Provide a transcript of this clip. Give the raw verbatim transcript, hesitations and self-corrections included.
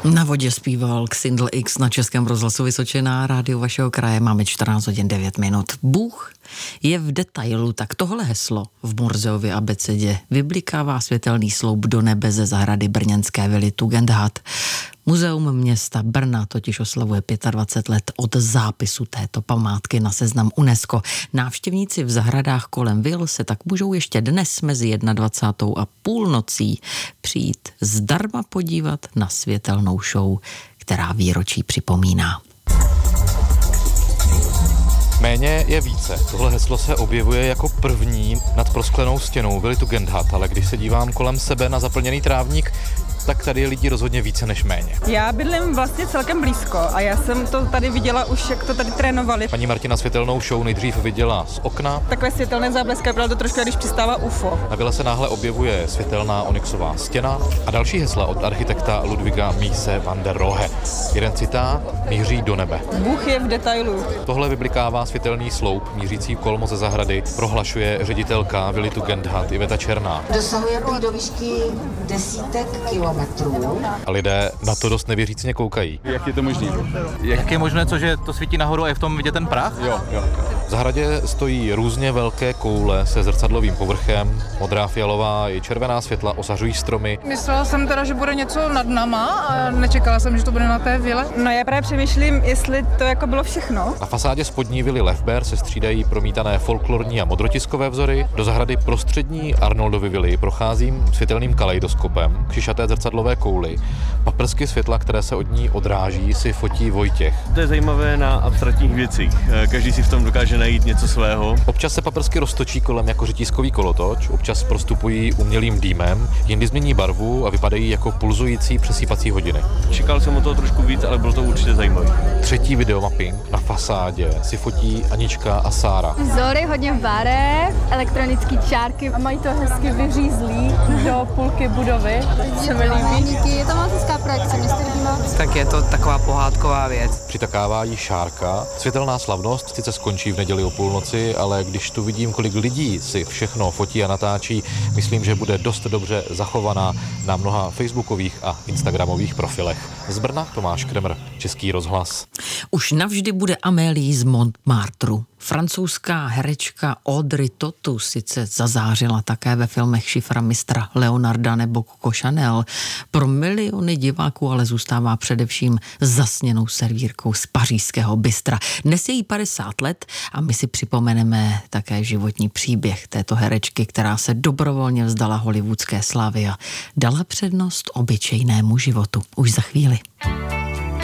Na vodě zpíval Xindl X na Českém rozhlasu Vysočina, rádio vašeho kraje. Máme čtrnáct hodin devět minut. Bůh je v detailu, tak tohle heslo v Morzeově abecedě vyblikává světelný sloup do nebe ze zahrady brněnské vily Tugendhat. Muzeum města Brna totiž oslavuje dvacet pět let od zápisu této památky na seznam UNESCO. Návštěvníci v zahradách kolem vil se tak můžou ještě dnes mezi dvacátou jedninou a půlnocí přijít zdarma podívat na světelnou show, která výročí připomíná. Méně je více. Tohle heslo se objevuje jako první nad prosklenou stěnou vily Tugendhat, ale když se dívám kolem sebe na zaplněný trávník, tak tady je lidí rozhodně více než méně. Já bydlím vlastně celkem blízko a já jsem to tady viděla už, jak to tady trénovali. Paní Martina světelnou show nejdřív viděla z okna. Takové světelné záblesky, bylo to trošku, když přistává U F O. Na vile se náhle objevuje světelná onyxová stěna a další hesla od architekta Ludwiga Mise van der Rohe. Jeden citát míří do nebe. Bůh je v detailu. Tohle vyblikává světelný sloup mířící kolmo ze zahrady, prohlašuje ředitelka vily Tugendhat Iveta Černá. Dosahuje prý do výšky desítek kilometrů. A lidé na to dost nevěřícně koukají. Jak je to možné? Jak je možné, co, že to svítí nahoru a je v tom vidět ten prach? Jo, jo. V zahradě stojí různě velké koule se zrcadlovým povrchem, modrá, fialová i červená světla osařují stromy. Myslela jsem teda, že bude něco nad náma a nečekala jsem, že to bude na té vile. No já právě přemýšlím, jestli to jako bylo všechno. Na fasádě spodní vily Lefber se střídají promítané folklorní a modrotiskové vzory. Do zahrady prostřední Arnoldovy vily procházím světelným kaleidoskopem k šišaté zrcadlové kouli. Paprsky světla, které se od ní odráží, si fotí Vojtěch. To je zajímavé na abstraktních věcích. Každý si v tom dokáže najít něco svého. Občas se paprsky roztočí kolem jako řetízkový kolotoč, občas prostupují umělým dýmem, jindy změní barvu a vypadají jako pulzující přesýpací hodiny. Čekal jsem o toho trošku víc, ale bylo to určitě zajímavé. Třetí videomapping na fasádě si fotí Anička a Sára. Vzory, hodně barev, elektronické čárky a mají to hezky vyřízlý do půlky budovy. Se mi líbí. Je to moc hezká projekce, mě se líbí moc. Tak je to taková pohádková věc. Přitakává jí Šárka. Světelná slavnost sice skončí v neděli o půlnoci, ale když tu vidím, kolik lidí si všechno fotí a natáčí, myslím, že bude dost dobře zachovaná na mnoha facebookových a instagramových profilech. Z Brna Tomáš Kremr, Český rozhlas. Už navždy bude Amélie z Montmartru. Francouzská herečka Audrey Tautou sice zazářila také ve filmech Šifra mistra Leonarda nebo Coco Chanel. Pro miliony diváků ale zůstává především zasněnou servírkou z pařížského bystra. Dnes je jí padesát let a my si připomeneme také životní příběh této herečky, která se dobrovolně vzdala hollywoodské slávy a dala přednost obyčejnému životu. Už za chvíli.